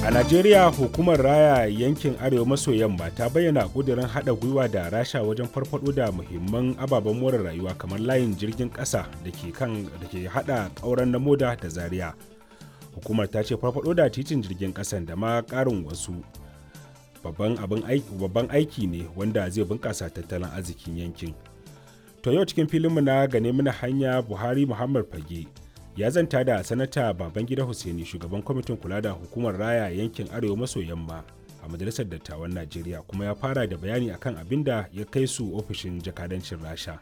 A Najeriya, hukumar raya yankin Arewa maso yamma ta bayyana ƙudurin haɗa gwiwa da Rasha wajen farfaɗo da muhimman ababen more rayuwa kamar layin jirgin ƙasa da ke haɗa ƙauren Namoda da Zaria. Hukumar ta ce farfaɗo da titin jirgin ƙasan da ma ƙarin wasu babban aiki ne wanda zai bunƙasa tattalin arzikin yankin. To yau cikin filinmu na gane mana hanya Buhari Muhammad Fage ya zanta da sanata Babangida Hussaini, shugaban kwamitin kula da hukumar raya yankin Arewa maso yamma a Majalisar Dattawan Najeriya, kuma ya fara da bayani akan abin da ya kai su ofishin jakadancin Rasha.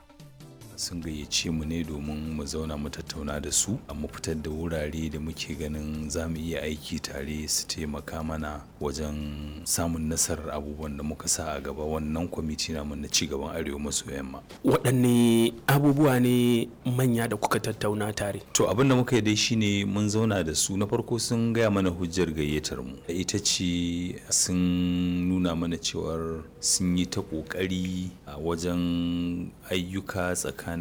Sun gayyace mu ne domin mu zauna mu tattauna da su, mu fitar da wurare da muke ganin za mu iya aiki tare su taimaka mana wajen samun nasarar abubuwan da muka sa a gaba wannan kwamiti namu na cigaban Arewa maso yamma. Waɗanne abubuwa ne manya da kuka tattauna tare? To abin da muka yi dai shine mun zauna da su. Na farko sun gaya mana hujjar gayyatar mu, ita ce sun nuna mana cewar sun yi ta ƙoƙari a wajen ayyuka tsakanin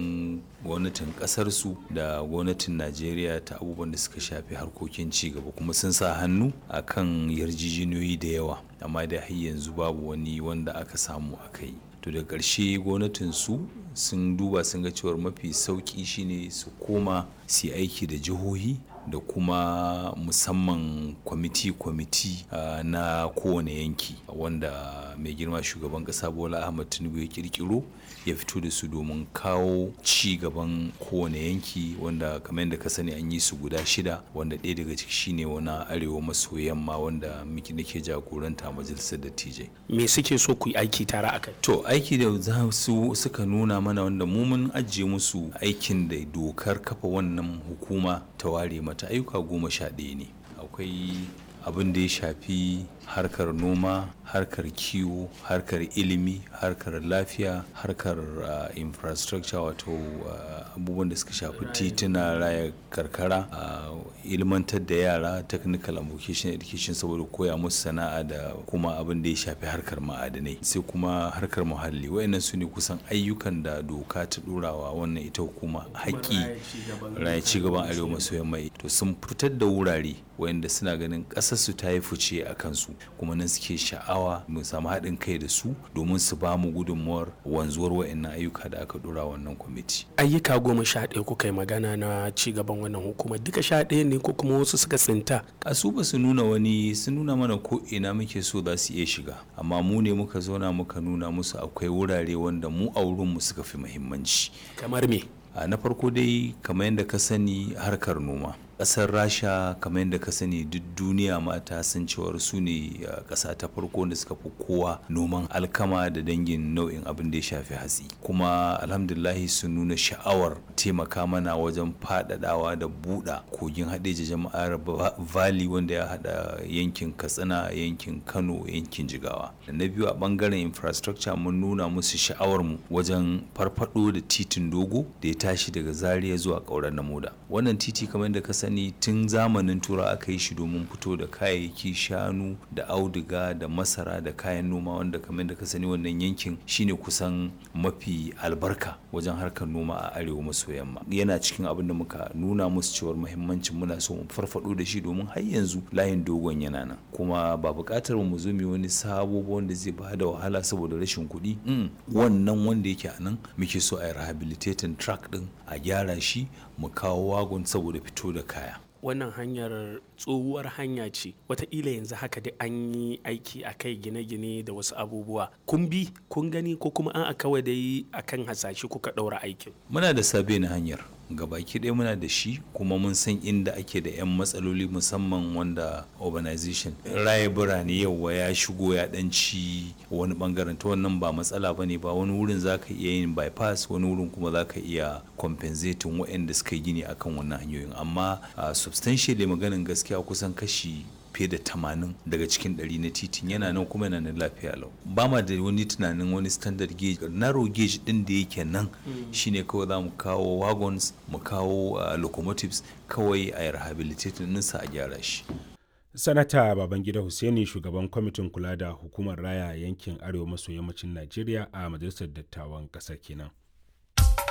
gwamnatin kasarsu da gwamnatin Najeriya ta abubuwan da suka shafi harkokin cigaba, kuma sun sa hannu a kan yarjejeniyoyi da yawa, amma da har yanzu babu wani wanda aka samu aka yi. To da ƙarshe gwamnatinsu sun duba sun ga cewar mafi sauƙi shine su koma su yi aiki da jihohi da kuma musamman kwamiti na kowane yanki wanda mai girma shugaban ƙasa Bola Ahmed Tinubu ya kirkiro ya fito da su domin kawo ci gaban kowane yanki, wanda kamar yadda ka sani an yi su guda 6, wanda ɗaya daga ciki shine wani Arewa maso yamma wanda nake jagoranta a Majalisar Dattijai. Me suke so ku yi aiki tare akai? To aiki da za su suka nuna mana, wanda mu mun ajiye musu aikin da dokar kafa wannan hukuma ta ware mata ayyuka 11 ne. Akwai abin da ya shafi harkar noma, harkar kiwo, harkar ilimi, harkar lafiya, harkar infrastructure, wato abubuwan da suka shafi tituna, raya karkara, ilmantar da yara, technical and vocational education saboda koya musu sana'a, da kuma abin da ya shafi harkar ma'adanai, sai kuma harkar muhalli. Wayannan su ne kusan ayyukan da doka ta ɗorawa wannan ita hukuma haƙƙi raya cigaban Arewa maso yamma. To sun fitar da wurare wayanda suna ganin ƙasarsu ta yi fice a kansu, kuma nan suke sha'awa mu samu haɗin kai da su domin su ba mu gudunmuwar wanzuwar wayannan ayyuka da aka ɗora wannan kwamiti. Ayyuka 11 kuka yi magana na cigaban wannan hukumar, duka 11 ne ko kuma wasu suka tsinta? Su ba su nuna wani, sun nuna mana ko ina muke so za su iya shiga, amma mu ne muka zauna muka nuna musu akwai wurare wanda mu a wurinmu suka fi muhimmanci. Kamar me? Na farko dai kamar yadda ka sani harkar noma. Ƙasar Rasha kamar yadda ka sani duk duniya mata sun cewar su ne ƙasa ta farko da suka fi kowa noman alkama da dangin nau'in abin da ya shafi hatsi, kuma alhamdulahi sun nuna sha'awar taimaka mana wajen faɗaɗawa da buɗa kogin haɗeja jama'ar valley wanda ya haɗa yankin Katsina, yankin Kano, yankin Jigawa. Da na biyu a ɓangaren infrastructure mun nuna musu sha'awar mu wajen farfaɗo da titin dogo da ya tashi daga Zaria zuwa ƙauren Namoda. Wannan titi kamar yadda ka sani tun zamanin tura aka yi shi domin fito da kayayyaki, shanu da auduga da masara da kayan noma, wanda kamar da ka sani wannan yankin shine kusan mafi albarka wajen harkar noma a Arewa maso yamma. Yana cikin abin da muka nuna musu cewar muhimmancin muna so mu farfado da shi, domin har yanzu layin dogon yana nan, kuma ba buƙatar mu zo mu wani sabo wanda zai ba da wahala saboda rashin kuɗi. Wannan wanda yake a nan muke so a yi rehabilitating track din, a gyara shi, mu kawo wagon saboda fito da kaya. Wannan hanyar tsohuwar hanya ce, wataƙila yanzu haka dai an yi aiki a kai, gine-gine da wasu abubuwa. Kun bi kun gani ko kuma an kawai dai akan hasashe kuka ɗaura aikin? Muna da sabe na hanyar gabaki ɗaya muna da shi, kuma mun san inda ake da 'yan matsaloli, musamman wanda urbanization raye birane yawa ya shigo ya ɗanci wani bangaren. Ta wannan ba matsala ba ne ba, wani wurin za ka iya yin bypass, wani wurin kuma za ka iya compensating waɗanda suka yi gini akan wannan hanyoyin, amma substantially maganin gaskiya kusan kashi fiye da 80 daga cikin 100 na titin yana nan, kuma yana nan lafiya lau. Ba ma da wani tunanin wani standard gauge, narrow gauge din da yake nan shine kawai za mu kawo wagons, mu kawo locomotives, kawai a rehabilitating ninsa a gyara shi. Sanata Babangida Hussaini, shugaban kwamitin kula da hukumar raya yankin Arewa maso yammacin Najeriya a Majalisar Dattawan ƙasar kenan.